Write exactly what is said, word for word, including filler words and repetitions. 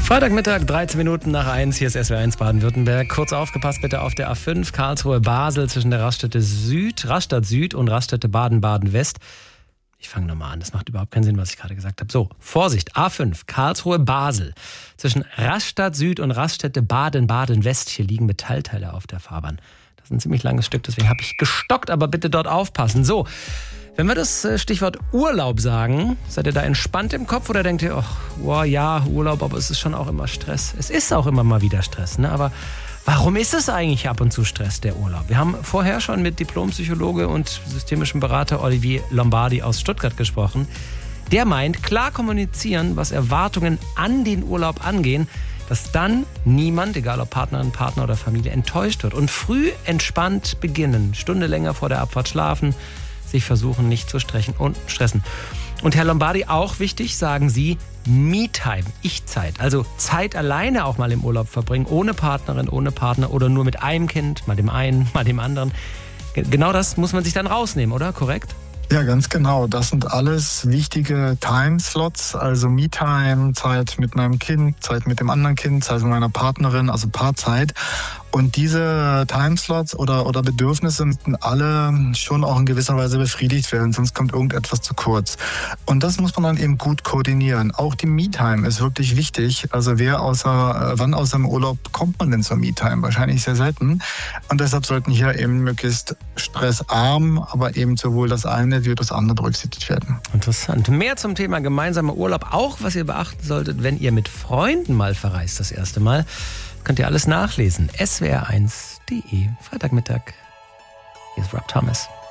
Freitagmittag, dreizehn Minuten nach eins, hier ist S W R eins Baden-Württemberg. Kurz aufgepasst bitte auf der A fünf, Karlsruhe-Basel zwischen der Raststätte Süd, Rastatt Süd und Raststätte Baden-Baden-West. Ich fange nochmal an, das macht überhaupt keinen Sinn, was ich gerade gesagt habe. So, Vorsicht, A fünf, Karlsruhe-Basel zwischen Rastatt Süd und Raststätte Baden-Baden-West. Hier liegen Metallteile auf der Fahrbahn. Das ist ein ziemlich langes Stück, deswegen habe ich gestockt, aber bitte dort aufpassen. So, wenn wir das Stichwort Urlaub sagen, seid ihr da entspannt im Kopf oder denkt ihr, ach, wow, ja, Urlaub, aber es ist schon auch immer Stress. Es ist auch immer mal wieder Stress, ne? Aber warum ist es eigentlich ab und zu Stress, der Urlaub? Wir haben vorher schon mit Diplompsychologe und systemischem Berater Olivier Lombardi aus Stuttgart gesprochen. Der meint, klar kommunizieren, was Erwartungen an den Urlaub angehen, dass dann niemand, egal ob Partnerin, Partner oder Familie, enttäuscht wird. Und früh entspannt beginnen, Stunde länger vor der Abfahrt schlafen, sich versuchen nicht zu stressen und stressen. Und Herr Lombardi, auch wichtig, sagen Sie, Me-Time, Ich-Zeit. Also Zeit alleine auch mal im Urlaub verbringen, ohne Partnerin, ohne Partner oder nur mit einem Kind, mal dem einen, mal dem anderen. Genau das muss man sich dann rausnehmen, oder? Korrekt? Ja, ganz genau. Das sind alles wichtige Timeslots, also Me-Time, Zeit mit meinem Kind, Zeit mit dem anderen Kind, Zeit mit meiner Partnerin, also Paarzeit. Und diese Timeslots oder, oder Bedürfnisse müssen alle schon auch in gewisser Weise befriedigt werden, sonst kommt irgendetwas zu kurz. Und das muss man dann eben gut koordinieren. Auch die Me-Time ist wirklich wichtig. Also wer außer, wann außer dem Urlaub kommt man denn zur Me-Time? Wahrscheinlich sehr selten. Und deshalb sollten hier eben möglichst stressarm, aber eben sowohl das eine wie das andere berücksichtigt werden. Interessant. Mehr zum Thema gemeinsamer Urlaub, auch was ihr beachten solltet, wenn ihr mit Freunden mal verreist das erste Mal. Könnt ihr alles nachlesen. S W R eins punkt de, Freitagmittag. Hier ist Rob Thomas.